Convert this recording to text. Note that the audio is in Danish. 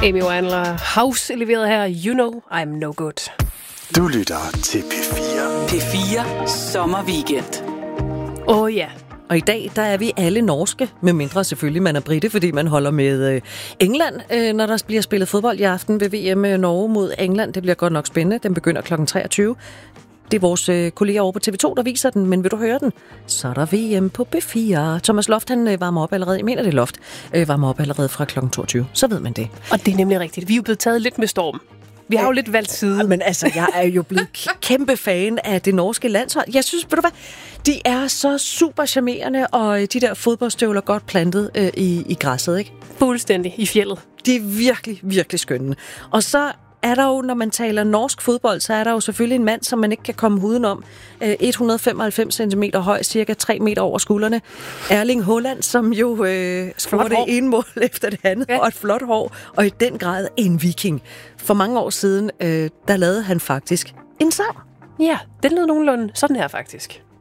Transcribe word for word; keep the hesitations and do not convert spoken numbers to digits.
Amy Winehouse House leveret her. You know I'm no good. Du lytter til P fire. P fire Sommerweekend. Åh oh, ja. Og i dag, der er vi alle norske, med mindre selvfølgelig man er brite, fordi man holder med øh, England, øh, når der bliver spillet fodbold i aften ved V M Norge mod England. Det bliver godt nok spændende. Den begynder klokken treogtyve. Det er vores øh, kolleger over på T V to, der viser den, men vil du høre den, så er der V M på P fire. Thomas Loft, han øh, varmer op allerede, jeg mener det Loft, øh, varmer op allerede fra klokken toogtyve. Så ved man det. Og det er nemlig rigtigt. Vi er jo blevet taget lidt med storm. Vi har jo lidt valgt side. Men altså, jeg er jo blevet kæmpe fan af det norske landshold. Jeg synes, ved du hvad, de er så super charmerende, og de der fodboldstøvler godt plantet øh, i, i græsset, ikke? Fuldstændig i fjeldet. De er virkelig, virkelig skønne. Og så er der jo, når man taler norsk fodbold, så er der jo selvfølgelig en mand, som man ikke kan komme udenom. et hundrede femoghalvfems centimeter høj, cirka tre meter over skuldrene. Erling Haaland, som jo øh, scorer det ene mål efter det andet, ja. Og et flot hår, og i den grad en viking. For mange år siden, øh, der lavede han faktisk en sang. Ja, den lød nogenlunde sådan her faktisk.